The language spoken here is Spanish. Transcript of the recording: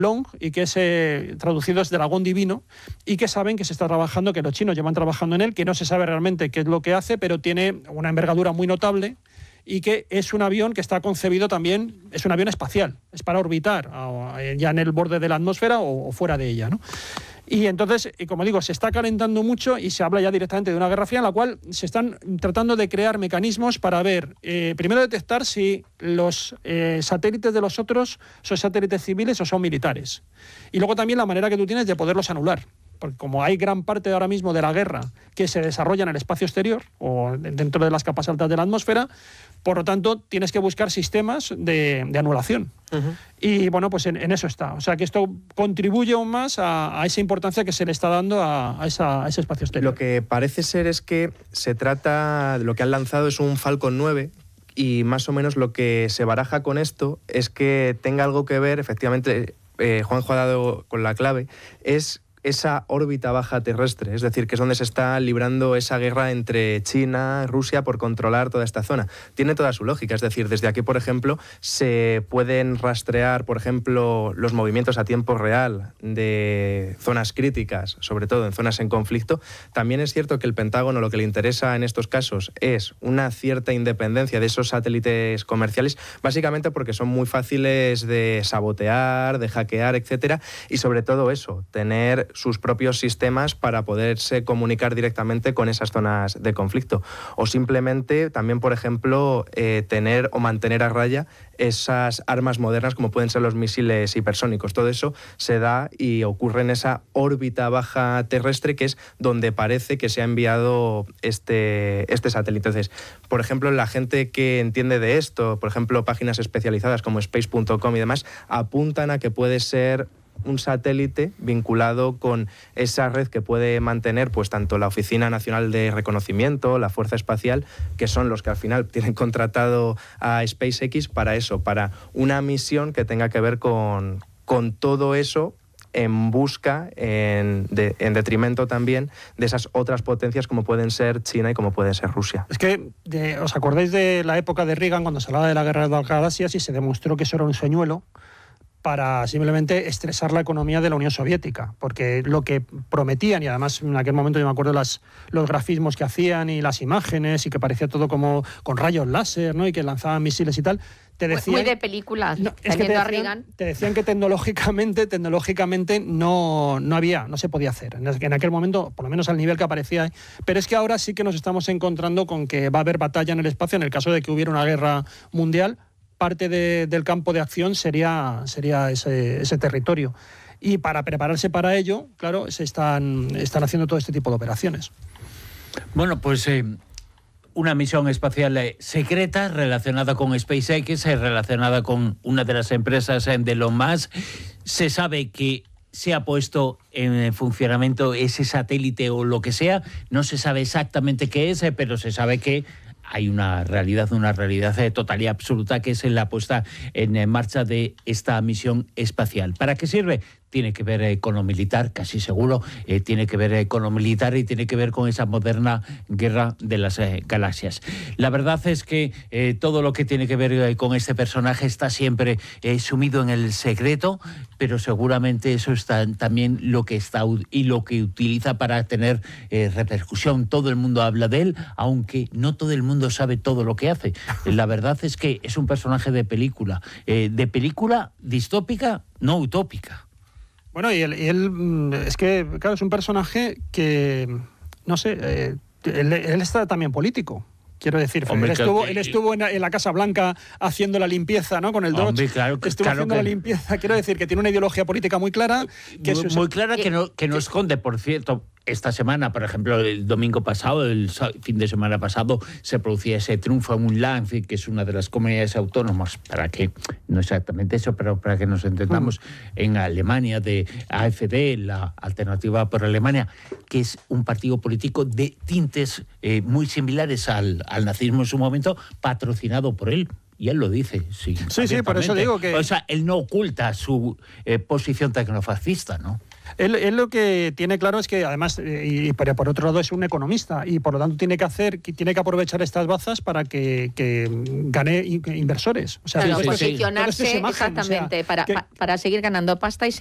Long, y que es traducido es dragón divino, y que saben que se está trabajando, que los chinos llevan trabajando en él, que no se sabe realmente qué es lo que hace, pero tiene una envergadura muy notable, y que es un avión que está concebido también, es un avión espacial, es para orbitar ya en el borde de la atmósfera o fuera de ella, ¿no? Y entonces, como digo, se está calentando mucho y se habla ya directamente de una guerra fría en la cual se están tratando de crear mecanismos para ver, primero detectar si los satélites de los otros son satélites civiles o son militares. Y luego también la manera que tú tienes de poderlos anular. Porque como hay gran parte ahora mismo de la guerra que se desarrolla en el espacio exterior o dentro de las capas altas de la atmósfera, por lo tanto, tienes que buscar sistemas de anulación. Uh-huh. Y bueno, pues en eso está. O sea, que esto contribuye aún más a esa importancia que se le está dando a ese espacio exterior. Lo que parece ser es que se trata, lo que han lanzado es un Falcon 9, y más o menos lo que se baraja con esto es que tenga algo que ver, efectivamente, Juanjo ha dado con la clave, es esa órbita baja terrestre, es decir, que es donde se está librando esa guerra entre China y Rusia por controlar toda esta zona. Tiene toda su lógica, es decir, desde aquí, por ejemplo, se pueden rastrear, por ejemplo, los movimientos a tiempo real de zonas críticas, sobre todo en zonas en conflicto. También es cierto que el Pentágono lo que le interesa en estos casos es una cierta independencia de esos satélites comerciales, básicamente porque son muy fáciles de sabotear, de hackear, etcétera, y sobre todo eso, tener sus propios sistemas para poderse comunicar directamente con esas zonas de conflicto. O simplemente también, por ejemplo, tener o mantener a raya esas armas modernas como pueden ser los misiles hipersónicos. Todo eso se da y ocurre en esa órbita baja terrestre, que es donde parece que se ha enviado este satélite. Entonces, por ejemplo, la gente que entiende de esto, por ejemplo, páginas especializadas como space.com y demás, apuntan a que puede ser un satélite vinculado con esa red que puede mantener pues tanto la Oficina Nacional de Reconocimiento, la Fuerza Espacial, que son los que al final tienen contratado a SpaceX para eso, para una misión que tenga que ver con todo eso, en busca, en detrimento también de esas otras potencias como pueden ser China y como puede ser Rusia. Es que, ¿os acordáis de la época de Reagan cuando se hablaba de la guerra de las galaxias y se demostró que eso era un señuelo para simplemente estresar la economía de la Unión Soviética? Porque lo que prometían, y además en aquel momento yo me acuerdo los grafismos que hacían y las imágenes, y que parecía todo como con rayos láser, ¿no? Y que lanzaban misiles y tal, te decían... Muy de películas, no, te decían que tecnológicamente no había, no se podía hacer. En aquel momento, por lo menos al nivel que aparecía ahí. Pero es que ahora sí que nos estamos encontrando con que va a haber batalla en el espacio en el caso de que hubiera una guerra mundial. Parte del campo de acción sería ese territorio. Y para prepararse para ello, claro, se están haciendo todo este tipo de operaciones. Bueno, pues una misión espacial secreta relacionada con SpaceX, relacionada con una de las empresas de Elon Musk. Se sabe que se ha puesto en funcionamiento ese satélite o lo que sea. No se sabe exactamente qué es, pero se sabe que hay una realidad total y absoluta, que es la puesta en marcha de esta misión espacial. ¿Para qué sirve? Tiene que ver con lo militar, casi seguro, tiene que ver con lo militar y tiene que ver con esa moderna guerra de las galaxias. La verdad es que todo lo que tiene que ver con este personaje está siempre sumido en el secreto, pero seguramente eso está también lo que está y lo que utiliza para tener repercusión. Todo el mundo habla de él, aunque no todo el mundo sabe todo lo que hace. La verdad es que es un personaje de película distópica, no utópica. Bueno, y él es que, claro, es un personaje que, no sé, él está también político. Quiero decir, hombre, él estuvo en la Casa Blanca haciendo la limpieza, ¿no? Con el Dodge. Estuvo haciendo la limpieza. Quiero decir que tiene una ideología política muy clara. Muy clara, que no esconde, por cierto. Esta semana, por ejemplo, el domingo pasado, el fin de semana pasado, se producía ese triunfo en un Land, que es una de las comunidades autónomas, para que, no exactamente eso, pero para que nos entendamos, en Alemania, de AfD, la Alternativa por Alemania, que es un partido político de tintes muy similares al nazismo en su momento, patrocinado por él. Y él lo dice, sí. Sí, por eso digo que... O sea, él no oculta su posición tecnofascista, ¿no? Él lo que tiene claro es que, además, pero por otro lado es un economista y por lo tanto tiene que aprovechar estas bazas para que gane inversores. O sea, claro, todo posicionarse esto es imagen, exactamente o sea, para seguir ganando pasta y